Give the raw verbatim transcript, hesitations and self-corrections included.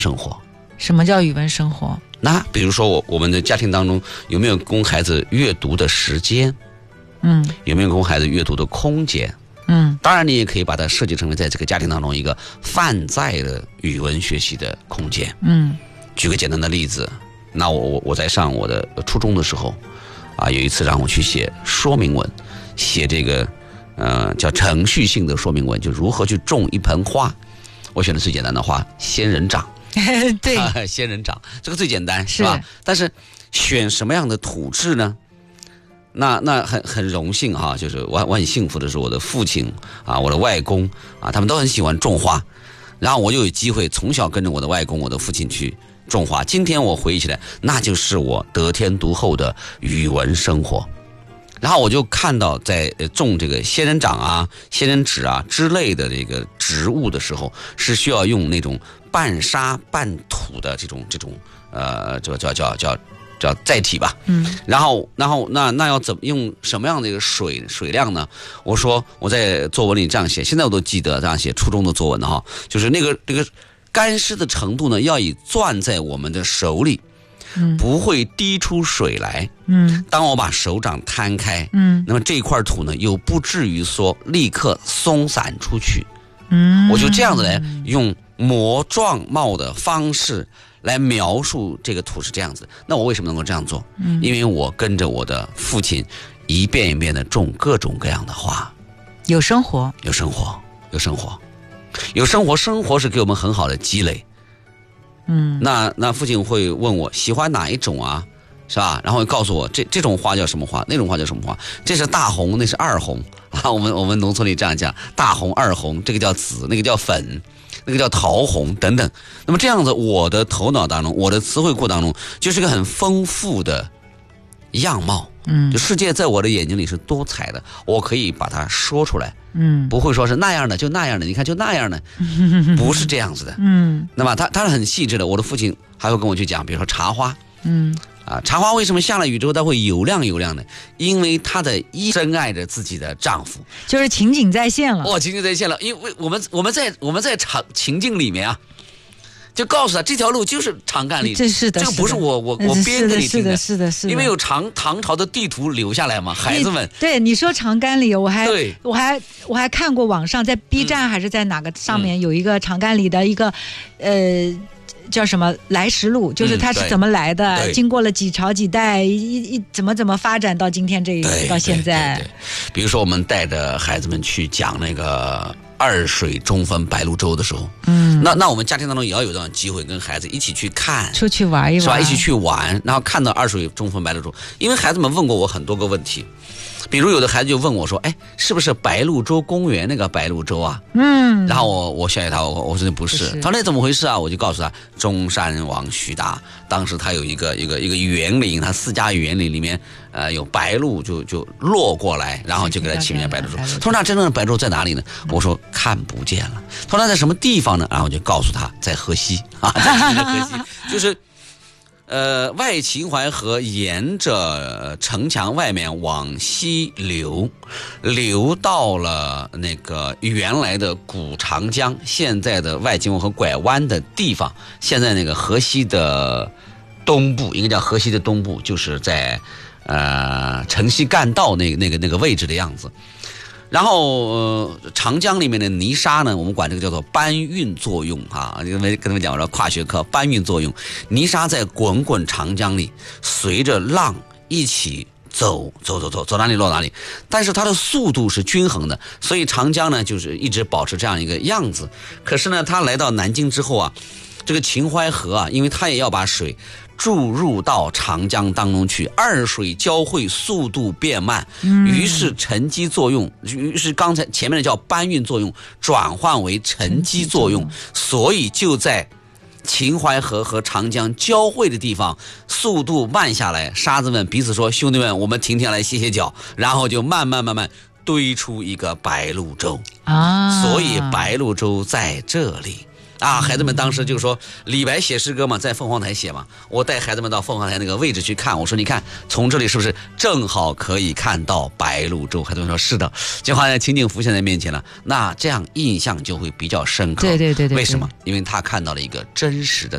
生活。 什么叫语文生活？ 那比如说我我们的家庭当中有没有供孩子阅读的时间？ 嗯， 有没有供孩子阅读的空间？ 嗯， 当然你也可以把它设计成为在这个家庭当中一个泛在的语文学习的空间。 嗯， 举个简单的例子，那我我我在上我的初中的时候，啊，有一次让我去写说明文，写这个呃叫程序性的说明文，就如何去种一盆花。我选的最简单的花，仙人掌。 对、 啊，仙人掌这个最简单，是吧？但是选什么样的土质呢？那那很很荣幸哈、啊，就是我我很幸福的是，我的父亲啊，我的外公啊，他们都很喜欢种花，然后我就有机会从小跟着我的外公、我的父亲去种花。今天我回忆起来，那就是我得天独厚的语文生活。然后我就看到在种这个仙人掌啊、仙人指啊之类的这个植物的时候，是需要用那种半沙半土的这种这种呃，叫叫叫叫叫载体吧。 嗯。 然后然后那那要怎么用什么样的一个水水量呢？我说我在作文里这样写，现在我都记得这样写初中的作文的哈，就是那个这个干湿的程度呢，要以攥在我们的手里。 嗯， 不会滴出水来。 嗯， 当我把手掌摊开， 嗯， 那么这块土呢，又不至于说立刻松散出去。 嗯， 我就这样子来用模状貌的方式来描述这个土是这样子。那我为什么能够这样做？嗯，因为我跟着我的父亲一遍一遍的种各种各样的花。 有生活， 有生活，有生活，有生活，生活是给我们很好的积累。 嗯， 那那父亲会问我喜欢哪一种啊，是吧？然后会告诉我这这种花叫什么花，那种花叫什么花，这是大红，那是二红啊。我们我们农村里这样讲，大红、二红，这个叫紫，那个叫粉，那个叫桃红等等。那么这样子，我的头脑当中，我的词汇库当中，就是个很丰富的样貌。嗯，就世界在我的眼睛里是多彩的，我可以把它说出来。嗯，不会说是那样的就那样的，你看就那样的，不是这样子的。嗯，那么他他是很细致的。我的父亲还会跟我去讲，比如说茶花。嗯，啊，茶花为什么下了雨之后它会油亮油亮的？因为她的一深爱着自己的丈夫， 就是情景再现了。 哦，情景再现了，因为我们我们在我们在场情境里面啊。就告诉他这条路就是长干里， 这是的， 这个不是我我我编给你听的， 是的，是的， 因为有唐唐朝的地图留下来嘛，孩子们。 对你说长干里，我还对我还我还看过网上在 B 站还是在哪个上面有一个长干里的一个、嗯、呃。叫什么来时路，就是它是怎么来的、嗯、经过了几朝几代一一怎么怎么发展到今天这一到现在。 对对对对，比如说我们带着孩子们去讲那个二水中分白鹭洲的时候，嗯，那那我们家庭当中也要有这样机会跟孩子一起去看， 出去玩一玩， 是吧？一起去玩，然后看到二水中分白鹭洲，因为孩子们问过我很多个问题。比如有的孩子就问我说：“哎，是不是白鹭洲公园那个白鹭洲啊？”嗯，然后我我笑笑他，我我说不是。他说那怎么回事啊？我就告诉他，中山王徐达当时他有一个一个一个园林，他私家园林里面呃有白鹭就就落过来，然后就给他起名叫白鹭洲。他说那真正的白鹭洲在哪里呢？我说看不见了。他说那在什么地方呢？然后我就告诉他在河西啊，在河西就是。呃，外秦淮河沿着城墙外面往西流，流到了那个原来的古长江，现在的外秦淮河拐弯的地方，现在那个河西的东部，应该叫河西的东部，就是在呃城西干道那个那个那个位置的样子。然后、呃、长江里面的泥沙呢，我们管这个叫做搬运作用哈，跟跟他们讲说跨学科搬运作用，泥沙在滚滚长江里，随着浪一起走走走走走哪里落哪里，但是它的速度是均衡的，所以长江呢就是一直保持这样一个样子。可是呢，它来到南京之后啊，这个秦淮河啊，因为它也要把水注入到长江当中去，二水交汇速度变慢，于是沉积作用，于是刚才前面的叫搬运作用转换为沉积作用，所以就在秦淮河和长江交汇的地方速度慢下来，沙子们彼此说兄弟们我们停停来歇歇脚，然后就慢慢慢慢堆出一个白鹭洲啊，所以白鹭洲在这里啊，孩子们当时就说李白写诗歌嘛，在凤凰台写嘛，我带孩子们到凤凰台那个位置去看，我说你看从这里是不是正好可以看到白鹭洲？孩子们说是的，就好像情景浮现在面前了，那这样印象就会比较深刻。 对对对对， 为什么？因为他看到了一个真实的